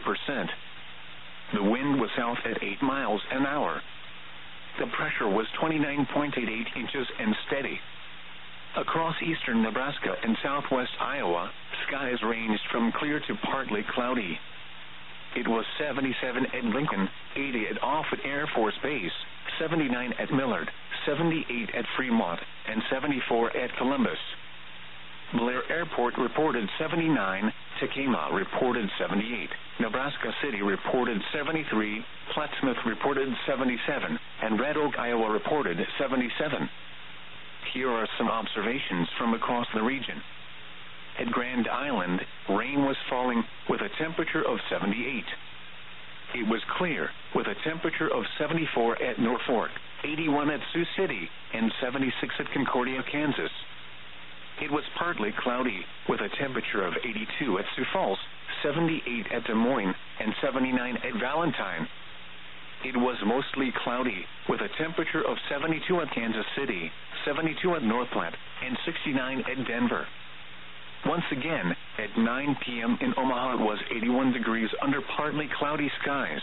33%. The wind was south at 8 miles an hour. The pressure was 29.88 inches and steady. Across eastern Nebraska and southwest Iowa, skies ranged from clear to partly cloudy. It was 77 at Lincoln, 80 at Offutt Air Force Base, 79 at Millard, 78 at Fremont, and 74 at Columbus. Blair Airport reported 79, Tekamah reported 78, Nebraska City reported 73, Plattsmouth reported 77, and Red Oak, Iowa reported 77. Here are some observations from across the region. At Grand Island, rain was falling with a temperature of 78. It was clear with a temperature of 74 at Norfolk, 81 at Sioux City, and 76 at Concordia, Kansas. It was partly cloudy with a temperature of 82 at Sioux Falls, 78 at Des Moines, and 79 at Valentine. It was mostly cloudy with a temperature of 72 at Kansas City, 72 at North Platte, and 69 at Denver. Once again, at 9 p.m. in Omaha it was 81 degrees under partly cloudy skies.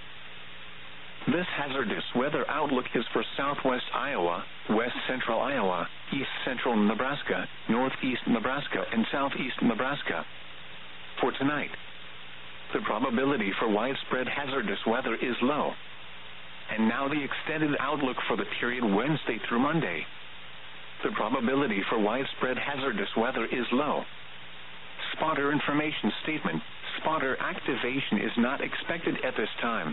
This hazardous weather outlook is for southwest Iowa, west central Iowa, east central Nebraska, northeast Nebraska, and southeast Nebraska. For tonight, the probability for widespread hazardous weather is low. And now the extended outlook for the period Wednesday through Monday. The probability for widespread hazardous weather is low. Spotter information statement: spotter activation is not expected at this time.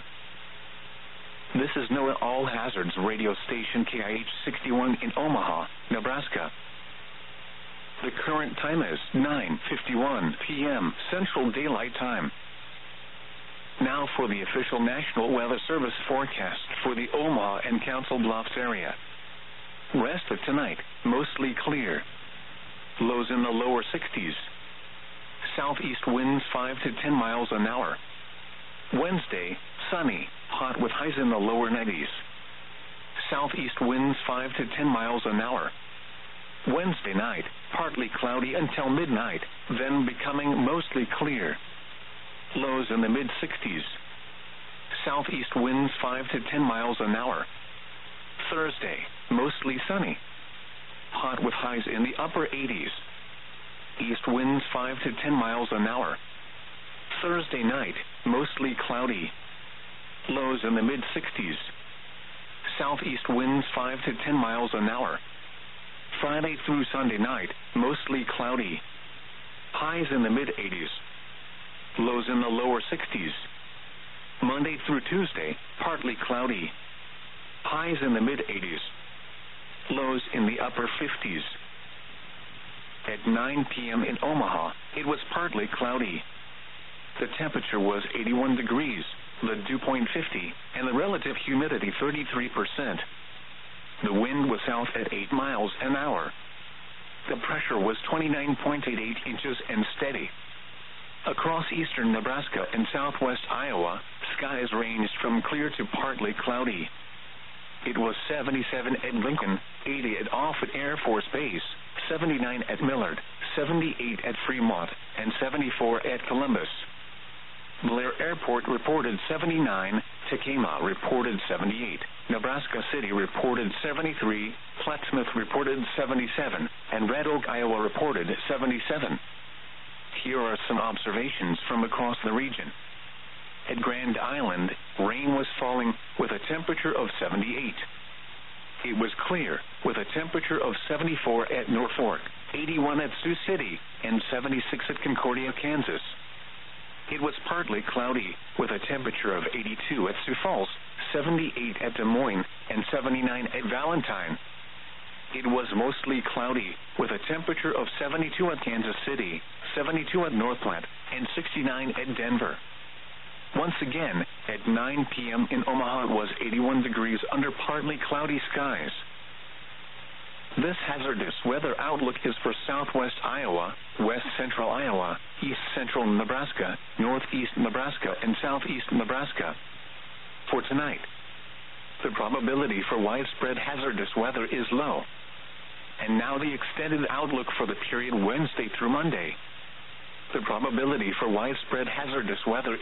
This is NOAA All Hazards radio station KIH 61 in Omaha, Nebraska. The current time is 9:51 p.m. Central Daylight Time. Now for the official National Weather Service forecast for the Omaha and Council Bluffs area. Rest of tonight, mostly clear. Lows in the lower 60s. Southeast winds 5 to 10 miles an hour. Wednesday, sunny, hot with highs in the lower 90s. Southeast winds 5 to 10 miles an hour. Wednesday night, partly cloudy until midnight, then becoming mostly clear. Lows in the mid-60s. Southeast winds 5 to 10 miles an hour. Thursday, mostly sunny. Hot with highs in the upper 80s. East winds 5 to 10 miles an hour. Thursday night, mostly cloudy. Lows in the mid-60s. Southeast winds 5 to 10 miles an hour. Friday through Sunday night, mostly cloudy. Highs in the mid-80s. Lows in the lower 60s. Monday through Tuesday, partly cloudy. Highs in the mid-80s. Lows in the upper 50s. At 9 p.m. in Omaha, it was partly cloudy. The temperature was 81 degrees, the dew point 50, and the relative humidity 33%. The wind was south at 8 miles an hour. The pressure was 29.88 inches and steady. Across eastern Nebraska and southwest Iowa, skies ranged from clear to partly cloudy. It was 77 at Lincoln, 80 at Offutt Air Force Base, 79 at Millard, 78 at Fremont, and 74 at Columbus. Blair Airport reported 79, Tekamah reported 78, Nebraska City reported 73, Plattsmouth reported 77, and Red Oak, Iowa reported 77. Here are some observations from across the region. At Grand Island, rain was falling with a temperature of 78. It was clear with a temperature of 74 at Norfolk, 81 at Sioux City, and 76 at Concordia, Kansas. It was partly cloudy with a temperature of 82 at Sioux Falls, 78 at Des Moines, and 79 at Valentine. It was mostly cloudy with a temperature of 72 at Kansas City, 72 at North Platte, and 69 at Denver. Once again, at 9 p.m. in Omaha it was 81 degrees under partly cloudy skies. This hazardous weather outlook is for southwest Iowa, west central Iowa, east central Nebraska, northeast Nebraska, and southeast Nebraska. For tonight, the probability for widespread hazardous weather is low. And now the extended outlook for the period Wednesday through Monday. The probability for widespread hazardous weather